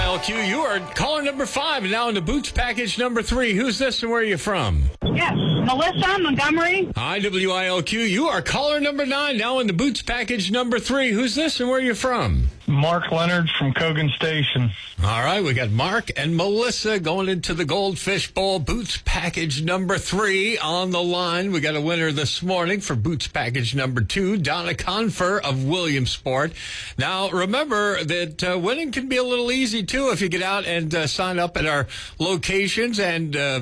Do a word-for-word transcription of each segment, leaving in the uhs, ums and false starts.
L Q. You are caller number five, and now in the Boots package number three. Who's this and where are you from? Yes, Melissa, Montgomery. Hi, W I L Q. You are caller number nine, now in the Boots package number three. Who's this and where are you from? Mark Leonard from Cogan Station. All right, we got Mark and Melissa going into the Goldfish Bowl Boots package number three on the line. We got a winner this morning for Boots package number two, Donna Confer of Williamsport. Now, remember that uh, winning can be a little easy, too, if you get out and uh, sign up at our locations and uh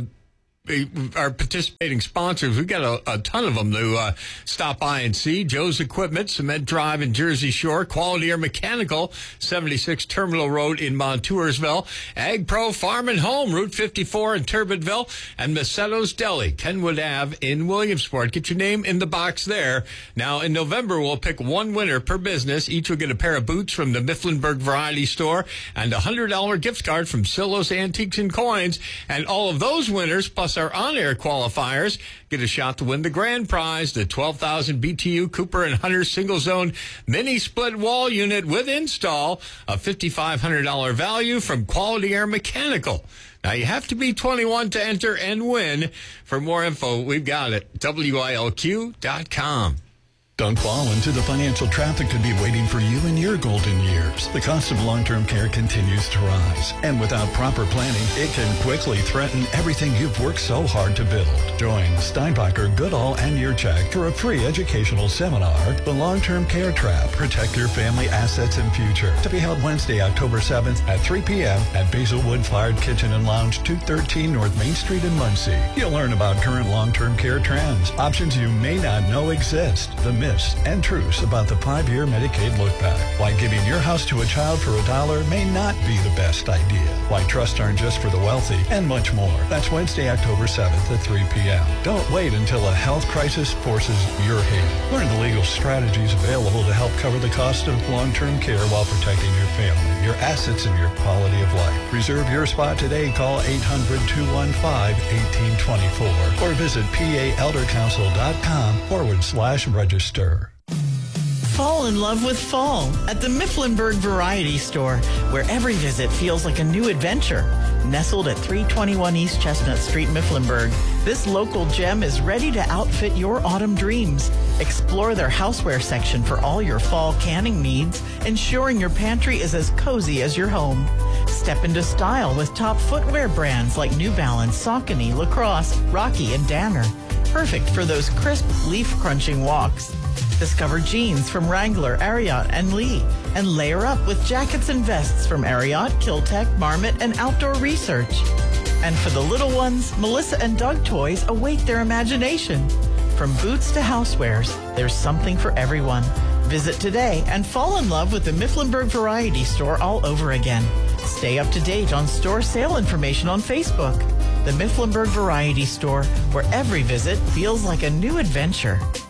our participating sponsors. We've got a, a ton of them to uh, stop by and see. Joe's Equipment, Cement Drive in Jersey Shore. Quality Air Mechanical, seventy-six Terminal Road in Montoursville. Ag Pro Farm and Home, Route fifty-four in Turbidville. And Macetto's Deli, Kenwood Ave in Williamsport. Get your name in the box there. Now, in November, we'll pick one winner per business. Each will get a pair of boots from the Mifflinburg Variety Store and a one hundred dollars gift card from Silos Antiques and Coins. And all of those winners, plus our on-air qualifiers, get a shot to win the grand prize, the twelve thousand B T U Cooper and Hunter single-zone mini-split wall unit with install, a five thousand five hundred dollars value from Quality Air Mechanical. Now, you have to be twenty-one to enter and win. For more info, we've got it, W I L Q dot com. Don't fall into the financial trap that could be waiting for you in your golden years. The cost of long-term care continues to rise, and without proper planning, it can quickly threaten everything you've worked so hard to build. Join Steinbacher, Goodall, and Yurchak for a free educational seminar, The Long-Term Care Trap, Protect Your Family Assets and Future, to be held Wednesday, October seventh at three p.m. at Basilwood Fired Kitchen and Lounge, two thirteen North Main Street in Muncie. You'll learn about current long-term care trends, options you may not know exist, the myths and truths about the five-year Medicaid look-back, why giving your house to a child for a dollar may not be the best idea, why trusts aren't just for the wealthy, and much more. That's Wednesday, October seventh at three p.m. Don't wait until a health crisis forces your hand. Learn the legal strategies available to help cover the cost of long-term care while protecting your family, your assets, and your quality of life. Reserve your spot today. Call eight hundred, two one five, one eight two four or visit paldercouncil.com forward slash register. Fall in love with fall at the Mifflinburg Variety Store, where every visit feels like a new adventure. Nestled at three twenty-one East Chestnut Street, Mifflinburg, this local gem is ready to outfit your autumn dreams. Explore their houseware section for all your fall canning needs, ensuring your pantry is as cozy as your home. Step into style with top footwear brands like New Balance, Saucony, Lacrosse, Rocky, and Danner. Perfect for those crisp, leaf-crunching walks. Discover jeans from Wrangler, Ariat, and Lee, and layer up with jackets and vests from Ariat, Kiltech, Marmot, and Outdoor Research. And for the little ones, Melissa and Doug toys await their imagination. From boots to housewares, there's something for everyone. Visit today and fall in love with the Mifflinburg Variety Store all over again. Stay up to date on store sale information on Facebook. The Mifflinburg Variety Store, where every visit feels like a new adventure.